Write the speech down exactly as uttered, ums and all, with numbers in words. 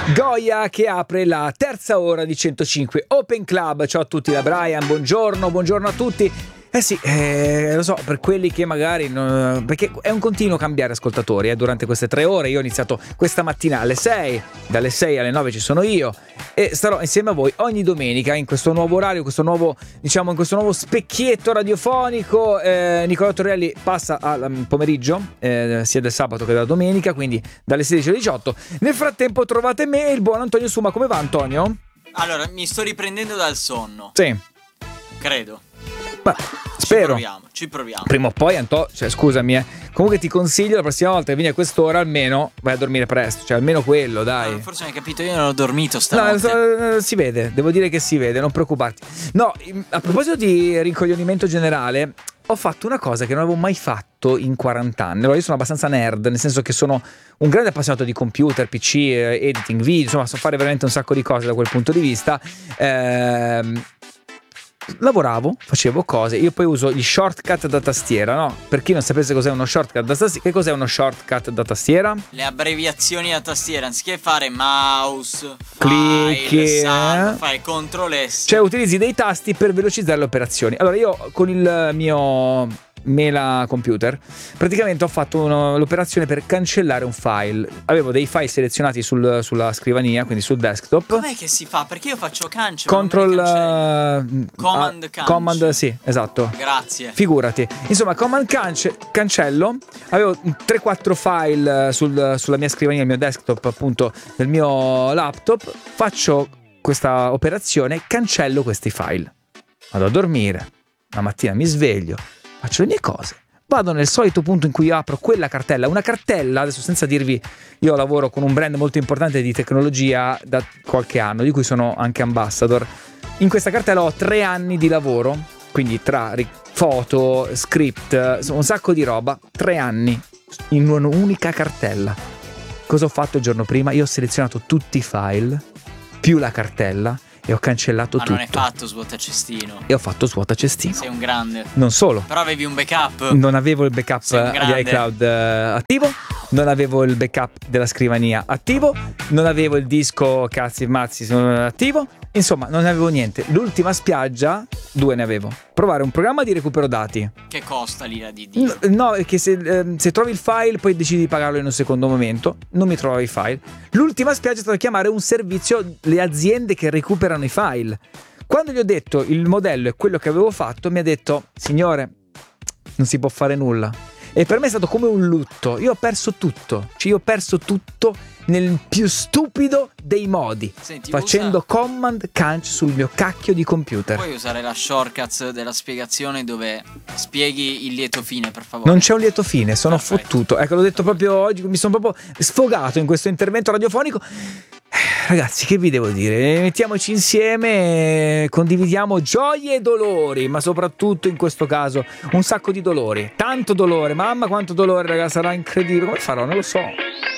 Goya che apre la terza ora di centocinque Open Club. Ciao a tutti da Brian, buongiorno, buongiorno a tutti. Eh sì, eh, lo so, per quelli che magari non, perché è un continuo cambiare ascoltatori eh, durante queste tre ore. Io ho iniziato questa mattina alle sei, dalle sei alle nove ci sono io e starò insieme a voi ogni domenica in questo nuovo orario, questo nuovo, diciamo, in questo nuovo specchietto radiofonico. eh, Nicola Torrielli passa al pomeriggio, eh, sia del sabato che della domenica, quindi dalle sedici alle diciotto. Nel frattempo trovate me e il buon Antonio Suma. Come va, Antonio? Allora, mi sto riprendendo dal sonno. Sì. Credo. Ma spero. Ci proviamo, ci proviamo. Prima o poi, Anto, cioè scusami, eh. Comunque ti consiglio la prossima volta che vieni a quest'ora almeno vai a dormire presto, cioè almeno quello, dai. Ah, forse hai capito, io non ho dormito No, stanotte. so- si vede, devo dire che si vede, non preoccuparti. No, a proposito di rincoglionimento generale, ho fatto una cosa che non avevo mai fatto in quaranta anni. Allora, io sono abbastanza nerd, nel senso che sono un grande appassionato di computer, P C, eh, editing video, insomma, so fare veramente un sacco di cose da quel punto di vista. Ehm Lavoravo, facevo cose, io poi uso gli shortcut da tastiera, no? Per chi non sapesse cos'è uno shortcut da tastiera, che cos'è uno shortcut da tastiera? Le abbreviazioni a tastiera, anziché fare mouse, Clicchi, file, salvo, eh? fai control S. Cioè utilizzi dei tasti per velocizzare le operazioni. Allora io con il mio Mela computer praticamente ho fatto uno, l'operazione per cancellare un file. Avevo dei file selezionati sul, sulla scrivania, quindi sul desktop. Com'è che si fa? Perché io faccio cancel, Control uh, Command uh, cancel. Command, sì, esatto. Grazie. Figurati. Insomma, command cance- cancello. Avevo tre quattro file sul, sulla mia scrivania, il mio desktop, appunto, del mio laptop. Faccio questa operazione, cancello questi file. Vado a dormire. La mattina mi sveglio, faccio le mie cose, vado nel solito punto in cui apro quella cartella, una cartella, adesso senza dirvi, io lavoro con un brand molto importante di tecnologia da qualche anno, di cui sono anche ambassador. In questa cartella ho tre anni di lavoro, quindi tra foto, script, un sacco di roba, tre anni in un'unica cartella. Cosa ho fatto il giorno prima? Io ho selezionato tutti i file più la cartella e ho cancellato Ma tutto. non hai fatto svuota cestino. E ho fatto svuota cestino. Sei un grande. Non solo. Però avevi un backup. Non avevo il backup Sei un di grande. iCloud eh, attivo. Non avevo il backup della scrivania attivo. Non avevo il disco cazzi e mazzi attivo. Insomma, non avevo niente. L'ultima spiaggia, due ne avevo. Provare un programma di recupero dati. Che costa l'ira di Dio? No, no, è che se, eh, se trovi il file poi decidi di pagarlo in un secondo momento. Non mi trovo i file. L'ultima spiaggia è stata chiamare un servizio, le aziende che recuperano i file. Quando gli ho detto il modello è quello che avevo fatto, mi ha detto: signore, non si può fare nulla. E per me è stato come un lutto. Io ho perso tutto. Cioè io ho perso tutto nel più stupido dei modi. Senti, facendo usa... command canc sul mio cacchio di computer. Puoi usare la shortcut della spiegazione dove spieghi il lieto fine, per favore? Non c'è un lieto fine, sono Perfetto. fottuto. Ecco, l'ho detto proprio oggi, mi sono proprio sfogato in questo intervento radiofonico. Ragazzi, che vi devo dire? Mettiamoci insieme, condividiamo gioie e dolori, ma soprattutto in questo caso un sacco di dolori. Tanto dolore, mamma quanto dolore, ragazzi, sarà incredibile. Come farò? Non lo so.